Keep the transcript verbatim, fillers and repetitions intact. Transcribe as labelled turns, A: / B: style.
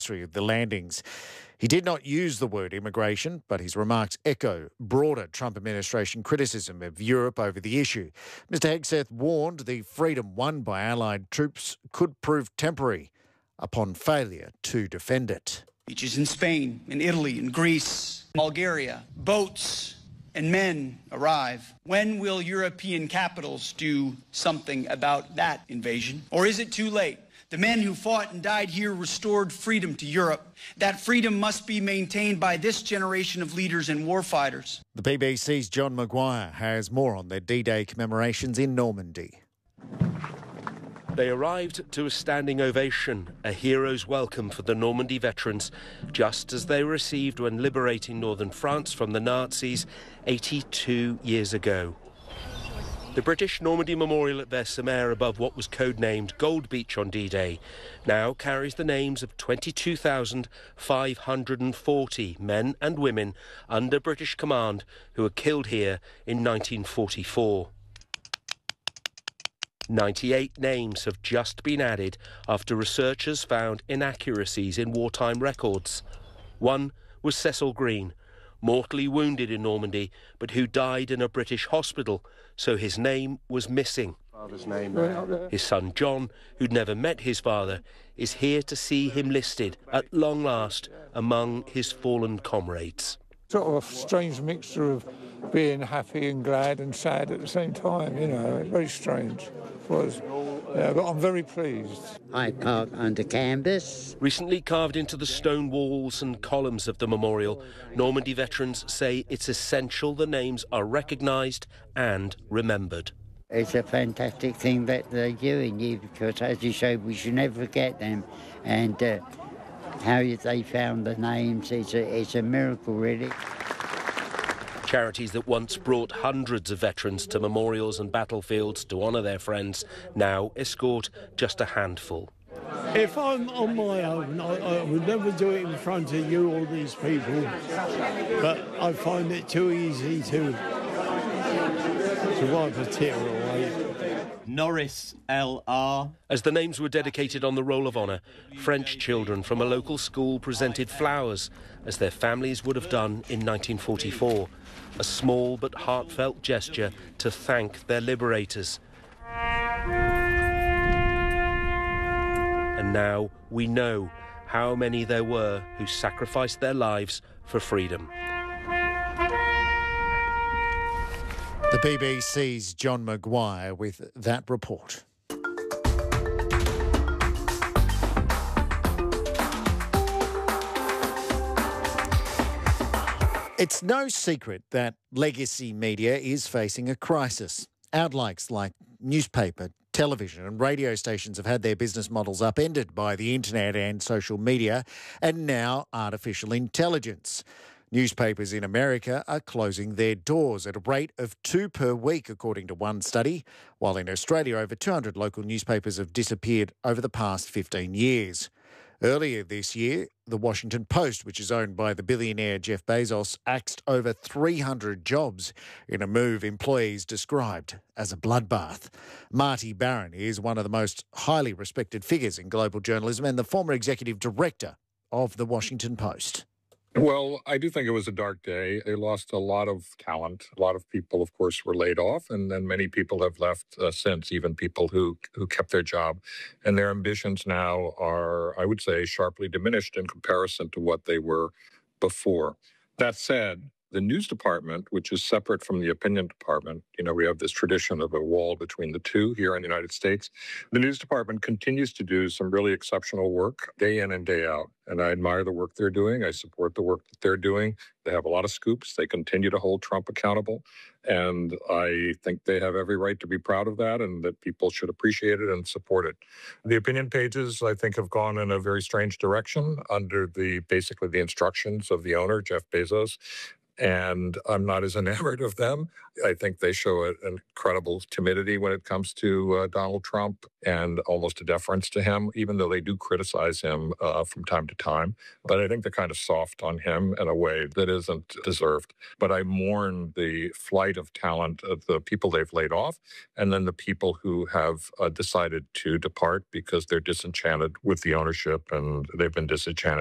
A: of the landings. He did not use the word immigration, but his remarks echo broader Trump administration criticism of Europe over the issue. Mister Hegseth warned the freedom won by Allied troops could prove temporary upon failure to defend it.
B: Beaches in Spain, in Italy, in Greece, Bulgaria, boats and men arrive. When will European capitals do something about that invasion? Or is it too late? The men who fought and died here restored freedom to Europe. That freedom must be maintained by this generation of leaders and warfighters.
A: The B B C's John Maguire has more on the D-Day commemorations in Normandy.
C: They arrived to a standing ovation, a hero's welcome for the Normandy veterans, just as they received when liberating northern France from the Nazis eighty-two years ago. The British Normandy Memorial at Versailles above what was codenamed Gold Beach on D-Day now carries the names of twenty-two thousand five hundred forty men and women under British command who were killed here in nineteen forty-four. ninety-eight names have just been added after researchers found inaccuracies in wartime records. One was Cecil Green, mortally wounded in Normandy, but who died in a British hospital, so his name was missing.
D: Father's name.
C: His son John, who'd never met his father, is here to see him listed, at long last, among his fallen comrades.
E: Sort of a strange mixture of being happy and glad and sad at the same time, you know, very strange. It was, yeah, but I'm very pleased.
F: I park under canvas.
C: Recently carved into the stone walls and columns of the memorial, Normandy veterans say it's essential the names are recognised and remembered.
F: It's a fantastic thing that they're doing here because, as you showed, we should never forget them. And uh, how they found the names, it's a, it's a miracle, really.
C: Charities that once brought hundreds of veterans to memorials and battlefields to honour their friends now escort just a handful.
G: If I'm on my own, I, I would never do it in front of you or these people, but I find it too easy to, to wipe a tear away.
H: Norris L R.
C: As the names were dedicated on the Roll of Honour, French children from a local school presented flowers, as their families would have done in nineteen forty-four. A small but heartfelt gesture to thank their liberators. And now we know how many there were who sacrificed their lives for freedom.
A: The B B C's John Maguire with that report. It's no secret that legacy media is facing a crisis. Outlets like newspaper, television and radio stations have had their business models upended by the internet and social media, and now artificial intelligence. Newspapers in America are closing their doors at a rate of two per week, according to one study, while in Australia over two hundred local newspapers have disappeared over the past fifteen years. Earlier this year, the Washington Post, which is owned by the billionaire Jeff Bezos, axed over three hundred jobs in a move employees described as a bloodbath. Marty Barron is one of the most highly respected figures in global journalism and the former executive director of the Washington Post.
I: Well, I do think it was a dark day. They lost a lot of talent. A lot of people, of course, were laid off, and then many people have left uh, since, even people who, who kept their job. And their ambitions now are, I would say, sharply diminished in comparison to what they were before. That said, the news department, which is separate from the opinion department, you know, we have this tradition of a wall between the two here in the United States. The news department continues to do some really exceptional work day in and day out. And I admire the work they're doing. I support the work that they're doing. They have a lot of scoops. They continue to hold Trump accountable. And I think they have every right to be proud of that and that people should appreciate it and support it. The opinion pages, I think, have gone in a very strange direction under the basically the instructions of the owner, Jeff Bezos. and I'm not as enamored of them. I think they show an incredible timidity when it comes to uh, Donald Trump and almost a deference to him, even though they do criticize him uh, from time to time. But I think they're kind of soft on him in a way that isn't deserved. But I mourn the flight of talent of the people they've laid off, and then the people who have uh, decided to depart because they're disenchanted with the ownership and they've been disenchanted